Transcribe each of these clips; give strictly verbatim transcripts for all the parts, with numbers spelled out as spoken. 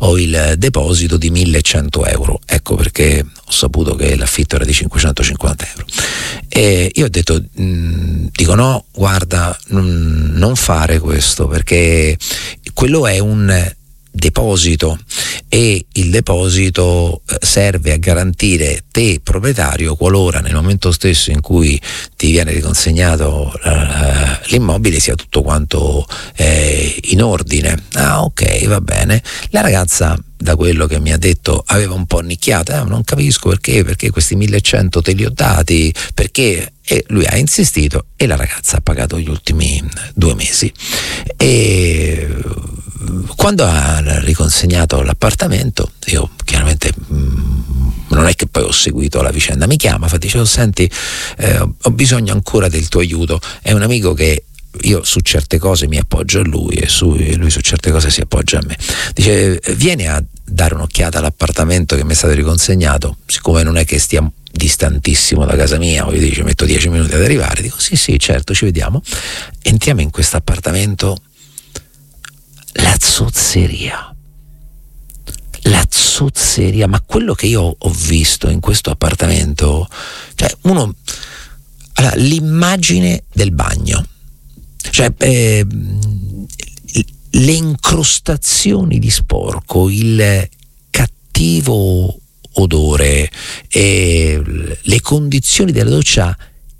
ho il deposito di millecento euro. Ecco perché ho saputo che l'affitto era di cinquecentocinquanta euro. E io ho detto, mh, dico no, guarda, mh, non fare questo, perché quello è un deposito e il deposito serve a garantire te proprietario, qualora nel momento stesso in cui ti viene riconsegnato uh, l'immobile sia tutto quanto eh, in ordine. Ah, ok, va bene. La ragazza, da quello che mi ha detto, aveva un po' nicchiato, eh, non capisco perché, perché questi millecento te li ho dati, perché, e lui ha insistito e la ragazza ha pagato gli ultimi due mesi. E quando ha riconsegnato l'appartamento, io chiaramente mh, non è che poi ho seguito la vicenda, mi chiama, fa, dice, oh, senti, eh, ho bisogno ancora del tuo aiuto, è un amico che io su certe cose mi appoggio a lui e su, lui su certe cose si appoggia a me, dice, vieni a dare un'occhiata all'appartamento che mi è stato riconsegnato, siccome non è che stia distantissimo da casa mia, io dice, metto dieci minuti ad arrivare, dico sì sì certo, ci vediamo. Entriamo in questo appartamento, la zozzeria la zozzeria ma quello che io ho visto in questo appartamento, cioè uno, allora, l'immagine del bagno, cioè eh, le incrostazioni di sporco, il cattivo odore, eh, le condizioni della doccia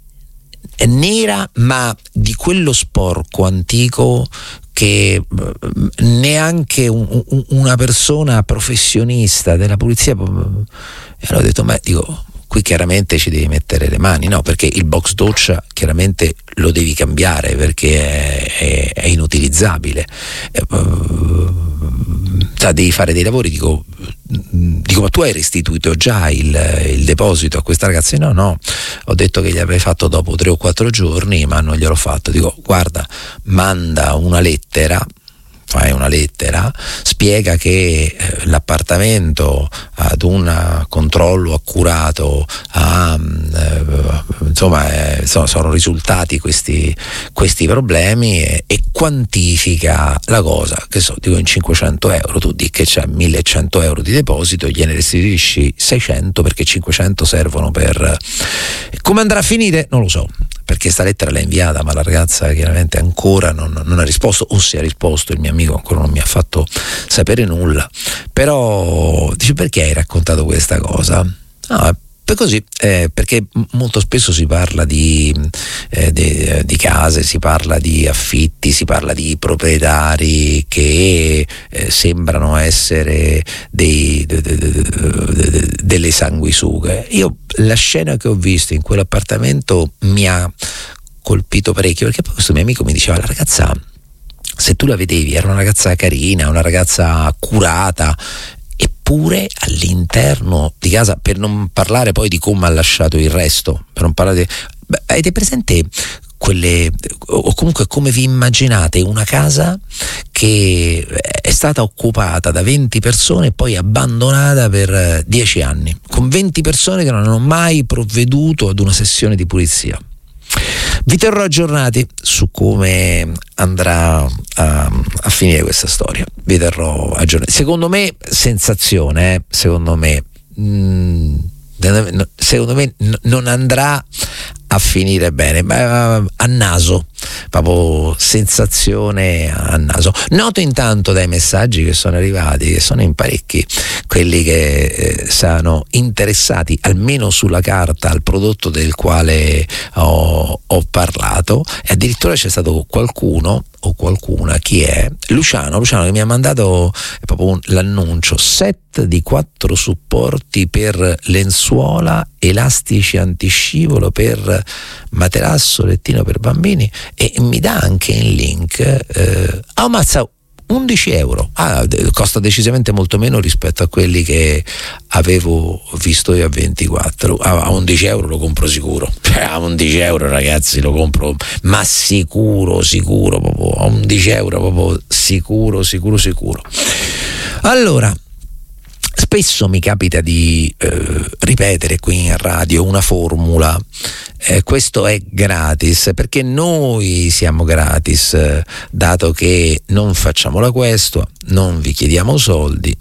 nera, ma di quello sporco antico che neanche un, un, una persona professionista della pulizia. E allora ho detto, ma dico, qui chiaramente ci devi mettere le mani, no? Perché il box doccia chiaramente lo devi cambiare perché è, è, è inutilizzabile. Eh, cioè, devi fare dei lavori, dico, dico ma tu hai restituito già il, il deposito a questa ragazza? No, no, ho detto che gli avrei fatto dopo tre o quattro giorni, ma non gliel'ho fatto. Dico, guarda, manda una lettera, fai una lettera, spiega che eh, l'appartamento ad un controllo accurato ha, eh, insomma, eh, sono, sono risultati questi, questi problemi e, e quantifica la cosa, che so, dico in cinquecento euro, tu di che c'è millecento euro di deposito, gliene restituisci seicento perché cinquecento servono per... Come andrà a finire? Non lo so, perché sta lettera l'ha inviata, ma la ragazza chiaramente ancora non, non ha risposto, o se ha risposto il mio amico ancora non mi ha fatto sapere nulla. Però dice, perché hai raccontato questa cosa? No, per così, eh, perché molto spesso si parla di, eh, di, di case, si parla di affitti, si parla di proprietari che eh, sembrano essere dei, de, de, de, de, de, delle sanguisughe. Io la scena che ho visto in quell'appartamento mi ha colpito parecchio, perché poi questo mio amico mi diceva, la ragazza, se tu la vedevi, era una ragazza carina, una ragazza curata, eppure all'interno di casa, per non parlare poi di come ha lasciato il resto, per non parlare di... Beh, avete presente quelle, o comunque come vi immaginate una casa che è stata occupata da venti persone e poi abbandonata per dieci anni, con venti persone che non hanno mai provveduto ad una sessione di pulizia? Vi terrò aggiornati su come andrà a, a finire questa storia. Vi terrò aggiornati. Secondo me, sensazione, eh? secondo me, mh, secondo me n- non andrà a finire bene, ma a naso, proprio sensazione a naso. Noto intanto dai messaggi che sono arrivati, che sono in parecchi, quelli che eh, sono interessati almeno sulla carta al prodotto del quale ho, ho parlato, e addirittura c'è stato qualcuno o qualcuna, chi è? Luciano, Luciano che mi ha mandato proprio un, l'annuncio, set di quattro supporti per lenzuola, elastici antiscivolo per materasso, lettino per bambini, e mi dà anche il link. Eh, oh, mazza, undici euro, ah, costa decisamente molto meno rispetto a quelli che avevo visto io a ventiquattro. Ah, a undici euro lo compro sicuro, cioè a undici euro ragazzi lo compro, ma sicuro sicuro proprio, a undici euro proprio sicuro sicuro sicuro. Allora, spesso mi capita di eh, ripetere qui in radio una formula, eh, questo è gratis, perché noi siamo gratis, eh, dato che non facciamo la questua, non vi chiediamo soldi,